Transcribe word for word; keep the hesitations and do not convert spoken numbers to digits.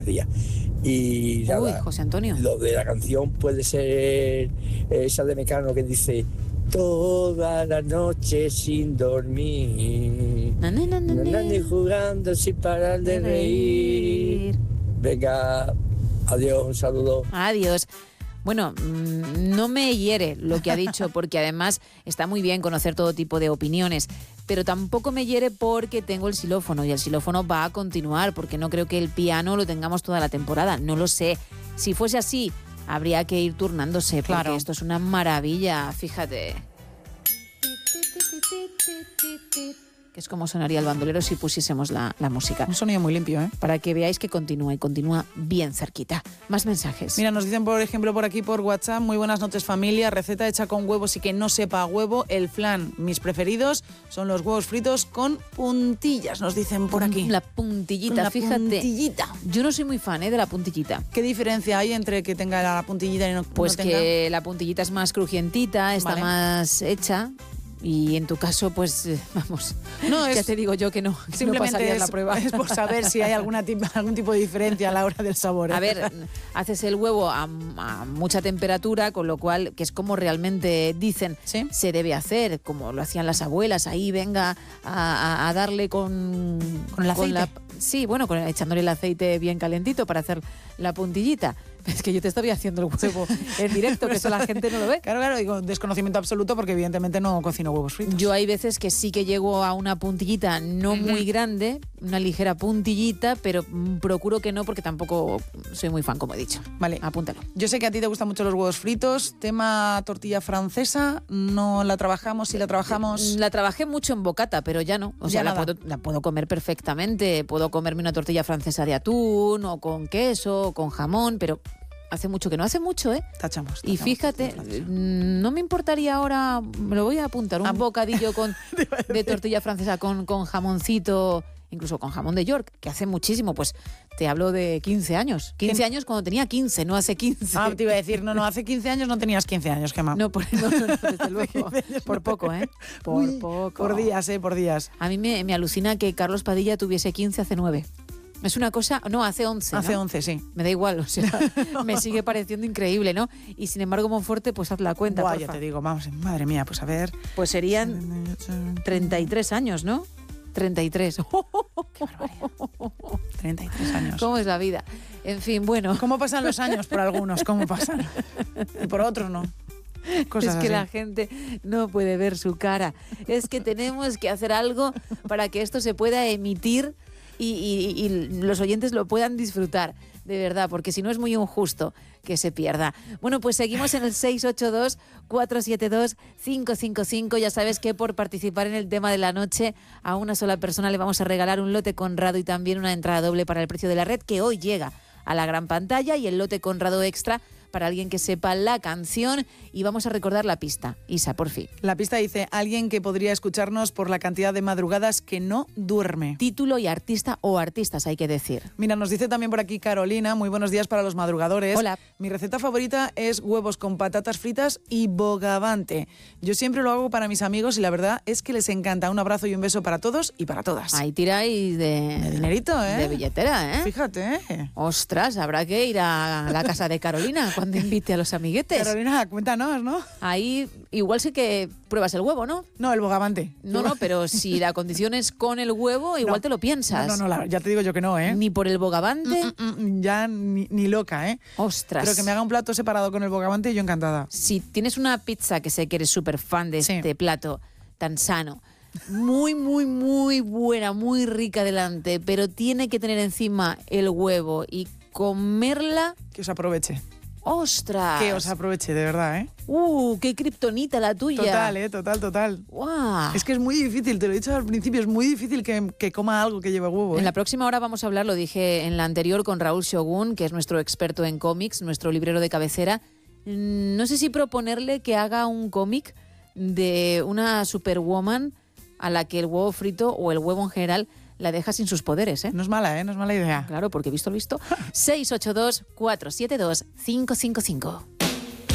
Y nada, Uy, José Antonio. Lo de la canción puede ser esa de Mecano que dice toda la noche sin dormir, Na, na, na, na, na. na, na, jugando sin parar de reír. Venga, adiós, un saludo. Adiós. Bueno, no me hiere lo que ha dicho, porque además está muy bien conocer todo tipo de opiniones, pero tampoco me hiere porque tengo el xilófono y el xilófono va a continuar, porque no creo que el piano lo tengamos toda la temporada, no lo sé. Si fuese así, habría que ir turnándose, porque Claro. esto es una maravilla, fíjate. Que es como sonaría el bandolero si pusiésemos la, la música. Un sonido muy limpio, ¿eh? Para que veáis que continúa y continúa bien cerquita. Más mensajes. Mira, nos dicen, por ejemplo, por aquí por WhatsApp, muy buenas noches familia, receta hecha con huevos y que no sepa a huevo, el flan. Mis preferidos son los huevos fritos con puntillas, nos dicen por aquí. La puntillita, La fíjate. puntillita. Yo no soy muy fan ¿eh? de la puntillita. ¿Qué diferencia hay entre que tenga la puntillita y no, Pues no tenga? que la puntillita es más crujientita, está Vale. más hecha. Y en tu caso, pues, eh, vamos, No, ya es- te digo yo que no, que no Simplemente pasarías es, la prueba. es por saber si hay alguna tip- algún tipo de diferencia a la hora del sabor, ¿eh? A ver, haces el huevo a, a mucha temperatura, con lo cual, que es como realmente dicen, ¿Sí? se debe hacer, como lo hacían las abuelas, ahí venga a, a- a darle con... ¿Con el aceite? la- sí, bueno, con, echándole el aceite bien calentito para hacer la puntillita. Es que yo te estaba haciendo el huevo en directo, que eso la gente no lo ve. Claro, claro, y con desconocimiento absoluto porque evidentemente no cocino huevos fritos. Yo hay veces que sí que llego a una puntillita no muy grande, una ligera puntillita, pero mm, procuro que no porque tampoco soy muy fan, como he dicho. Vale. Apúntalo. Yo sé que a ti te gustan mucho los huevos fritos. Tema tortilla francesa, no la trabajamos, si la trabajamos... La trabajé mucho en bocata, pero ya no. O Ya sea, la nada. puedo, la puedo comer perfectamente. Puedo comerme una tortilla francesa de atún, o con queso, o con jamón, pero hace mucho que no. Hace mucho, ¿eh? Tachamos. Y tachamos fíjate, tortilla francesa. no me importaría ahora, me lo voy a apuntar, un Ah. bocadillo con, de tortilla francesa con, con jamoncito, incluso con jamón de York, que hace muchísimo, pues te hablo de quince años. quince ¿Qué? años cuando tenía quince, no hace quince. Ah, te iba a decir, no, no, hace quince años no tenías quince años, Gemma. No, por, no, no, no, desde luego. Por poco, ¿eh? Por Uy, poco. Por días, eh, por días. A mí me, me alucina que Carlos Padilla tuviese quince hace nueve. Es una cosa, no, hace once, Hace ¿no? once, sí. Me da igual, o sea, me sigue pareciendo increíble, ¿no? Y sin embargo, Monforte, pues haz la cuenta, Buah, ya porfa. te digo, vamos, madre mía, pues a ver. Pues serían treinta y tres años, ¿no? treinta y tres. Qué barbaridad. treinta y tres años. ¿Cómo es la vida? En fin, bueno. ¿Cómo pasan los años por algunos? ¿Cómo pasan? Y por otros no. Cosas es que así. la gente no puede ver su cara. Es que tenemos que hacer algo para que esto se pueda emitir y, y- y los oyentes lo puedan disfrutar, de verdad, porque si no es muy injusto que se pierda. Bueno, pues seguimos en el seis ocho dos, cuatro siete dos, cinco cinco cinco. Ya sabes que por participar en el tema de la noche a una sola persona le vamos a regalar un lote Conrado y también una entrada doble para el precio de la red, que hoy llega a la gran pantalla, y el lote Conrado extra para alguien que sepa la canción. Y vamos a recordar la pista. Isa, por fin. La pista dice, alguien que podría escucharnos por la cantidad de madrugadas que no duerme. Título y artista o artistas, hay que decir. Mira, nos dice también por aquí Carolina, muy buenos días para los madrugadores. Hola. Mi receta favorita es huevos con patatas fritas y bogavante. Yo siempre lo hago para mis amigos y la verdad es que les encanta. Un abrazo y un beso para todos y para todas. Ahí tiráis de, De dinerito, ¿eh? de billetera, ¿eh? Fíjate, ¿eh? Ostras, habrá que ir a la casa de Carolina cuando invite a los amiguetes. Carolina, cuéntanos, ¿no? Ahí igual sí que pruebas el huevo, ¿no? No, el bogavante. No, no, pero si la condición es con el huevo, igual No. te lo piensas. No, no, no, la- ya te digo yo que no, ¿eh? Ni por el bogavante. Mm, mm, ya ni, ni loca, ¿eh? Ostras. Pero que me haga un plato separado con el bogavante y yo encantada. Si tienes una pizza, que sé que eres súper fan de Sí. este plato tan sano, muy, muy, muy buena, muy rica delante, pero tiene que tener encima el huevo y comerla, Que os aproveche. ¡ostras! Que os aproveche, de verdad, ¿eh? ¡Uh, qué kriptonita la tuya! Total, ¿eh? Total, total. ¡Guau! Es que es muy difícil, te lo he dicho al principio, es muy difícil que, que coma algo que lleve huevo, ¿eh? En la próxima hora vamos a hablar, lo dije en la anterior, con Raúl Shogun, que es nuestro experto en cómics, nuestro librero de cabecera. Mm, No sé si proponerle que haga un cómic de una superwoman a la que el huevo frito o el huevo en general la deja sin sus poderes, ¿eh? No es mala, ¿eh? No es mala idea. Claro, porque visto lo visto. seis ocho dos, cuatro siete dos, cinco cinco cinco.